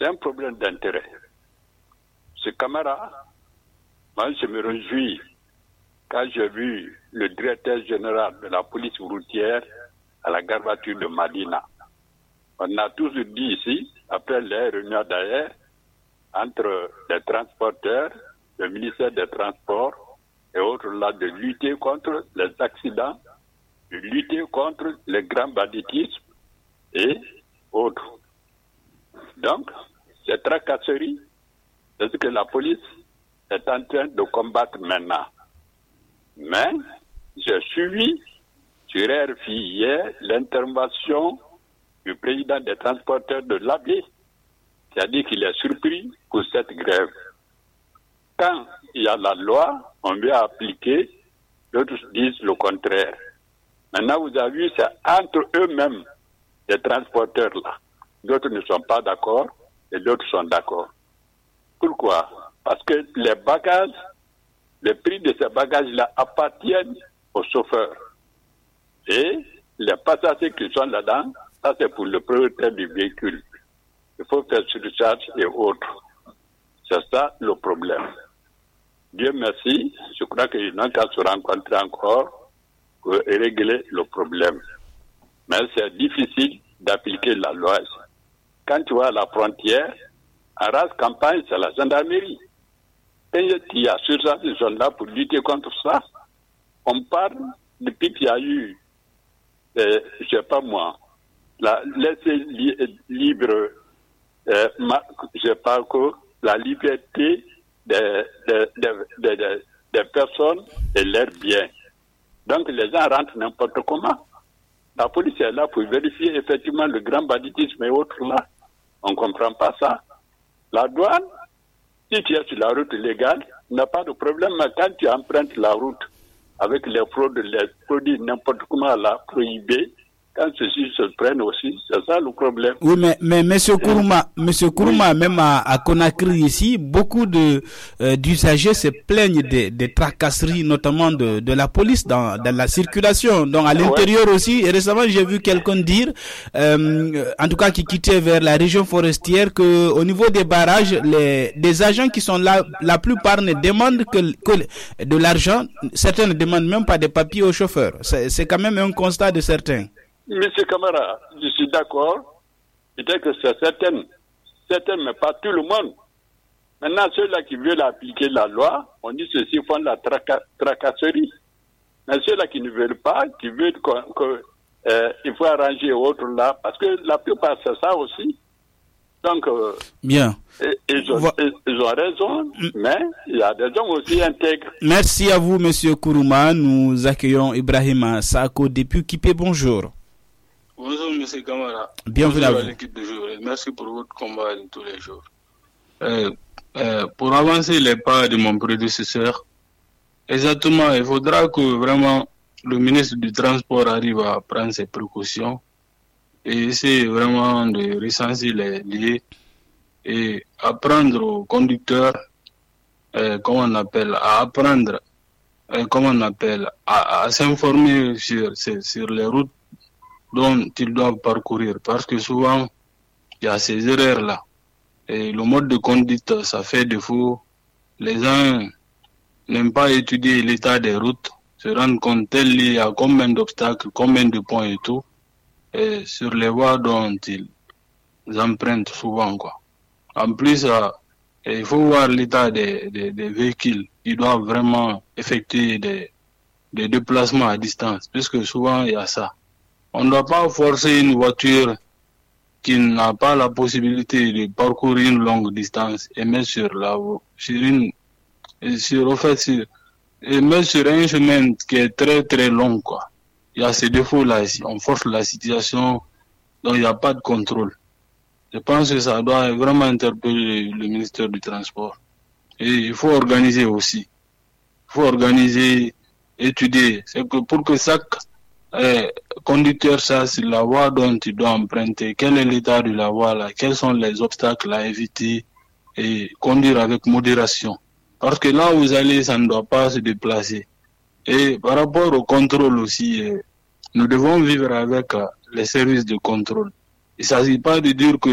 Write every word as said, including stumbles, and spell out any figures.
c'est un problème d'intérêt. Ce camarade, moi je me réjouis quand j'ai vu le directeur général de la police routière à la garbature de Madina. On a toujours dit ici, après les réunions d'ailleurs, entre les transporteurs, le ministère des Transports et autres là, de lutter contre les accidents, de lutter contre le grand banditisme et autres. Donc, ces tracasseries, c'est ce que la police est en train de combattre maintenant. Mais, j'ai suivi sur R F I hier l'intervention du président des transporteurs de l'A B, qui a dit qu'il est surpris pour cette grève. Quand il y a la loi, on veut appliquer, d'autres disent le contraire. Maintenant, vous avez vu, c'est entre eux-mêmes, les transporteurs là. D'autres ne sont pas d'accord et d'autres sont d'accord. Pourquoi? Parce que les bagages, le prix de ces bagages-là appartiennent aux chauffeurs. Et les passagers qui sont là-dedans, ça c'est pour le propriétaire du véhicule. Il faut faire surcharge et autres. C'est ça le problème. Dieu merci, je crois qu'ils n'ont qu'à se rencontrer encore pour régler le problème. Mais c'est difficile d'appliquer la loi. Quand tu vas à la frontière, en race campagne, c'est la gendarmerie. Et il y a surcharge, ils sont là pour lutter contre ça. On parle depuis qu'il y a eu, euh, je ne sais pas moi, la laisser li- libre, euh, ma, je parle que la liberté des, des, des, des, des personnes et leurs biens. Donc les gens rentrent n'importe comment. La police est là pour vérifier effectivement le grand banditisme et autres là. On ne comprend pas ça. La douane, si tu es sur la route légale, n'a pas de problème, mais quand tu empruntes la route avec les fraudes, les produits n'importe comment là, prohibés, quand ceux-ci se prennent aussi, c'est ça le problème. Oui, mais, mais Monsieur Kourouma, Monsieur Kourouma, oui. Même à, à Conakry ici, beaucoup de euh, d'usagers se plaignent des, des tracasseries, notamment de, de la police dans, dans la circulation, donc à l'intérieur ouais. aussi. Et récemment, j'ai vu quelqu'un dire, euh, en tout cas qui quittait vers la région forestière, que au niveau des barrages, les des agents qui sont là, la plupart ne demandent que, que de l'argent. Certains ne demandent même pas des papiers aux chauffeurs. C'est, c'est quand même un constat de certains. Monsieur Camara, je suis d'accord. Peut-être que c'est certaines, certaines, mais pas tout le monde. Maintenant, ceux-là qui veulent appliquer la loi, on dit ceux-ci font la traca- tracasserie. Mais ceux-là qui ne veulent pas, qui veulent qu'il euh, faut arranger autre là, parce que la plupart c'est ça aussi. Donc, euh, bien. Ils ont, Va- ils ont raison, mais il y a des gens aussi intègres. Merci à vous, Monsieur Kourouma. Nous accueillons Ibrahima Sako depuis Kipé. Bonjour. Bonjour, M. Kamara. Bienvenue à vous. L'équipe de jour. Merci pour votre combat de tous les jours. Euh, euh, pour avancer les pas de mon prédécesseur, exactement, il faudra que vraiment le ministre du Transport arrive à prendre ses précautions et essayer vraiment de recenser les liés et apprendre aux conducteurs, euh, comment on appelle, à apprendre, euh, comment on appelle, à, à s'informer sur, sur, sur les routes dont ils doivent parcourir, parce que souvent, il y a ces erreurs-là. Et le mode de conduite, ça fait défaut. Les gens n'aiment pas étudier l'état des routes, se rendre compte tel il y a combien d'obstacles, combien de points et tout, et sur les voies dont ils empruntent souvent, quoi. En plus, euh, il faut voir l'état des, des, des véhicules. Ils doivent vraiment effectuer des, des déplacements à distance, puisque souvent, il y a ça. On ne doit pas forcer une voiture qui n'a pas la possibilité de parcourir une longue distance et mettre sur la sur une sur au fait sur, et mettre sur un chemin qui est très très long, quoi. Il y a ces défauts là ici. On force la situation, donc il n'y a pas de contrôle. Je pense que ça doit vraiment interpeller le ministère du Transport. Et il faut organiser aussi. Il faut organiser, étudier. C'est que pour que chaque Euh, conducteur sache la voie dont il doit emprunter, quel est l'état de la voie là, quels sont les obstacles à éviter et conduire avec modération. Parce que là où vous allez, ça ne doit pas se déplacer. Et par rapport au contrôle aussi, euh, nous devons vivre avec euh, les services de contrôle. Il ne s'agit pas de dire que